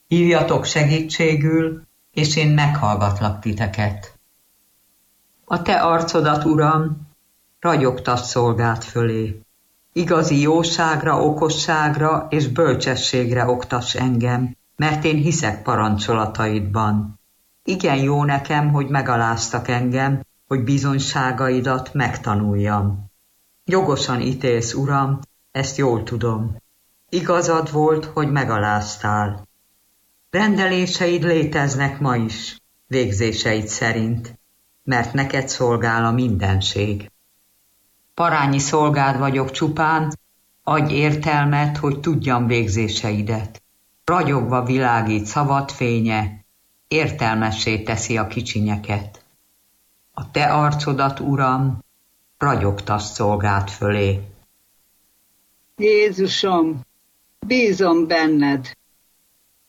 Hívjatok segítségül, és én meghallgatlak titeket. A te arcodat, Uram, ragyogtass szolgád fölé. Igazi jóságra, okosságra és bölcsességre oktass engem, mert én hiszek parancsolataidban. Igen jó nekem, hogy megaláztak engem, hogy bizonyságaidat megtanuljam. Jogosan ítélsz, Uram, ezt jól tudom. Igazad volt, hogy megaláztál. Rendeléseid léteznek ma is, végzéseid szerint, mert neked szolgál a mindenség. Parányi szolgád vagyok csupán, adj értelmet, hogy tudjam végzéseidet. Ragyogva világít szavad fénye, értelmessé teszi a kicsinyeket. A te arcodat, Uram, ragyogtass szolgád fölé. Jézusom, bízom benned.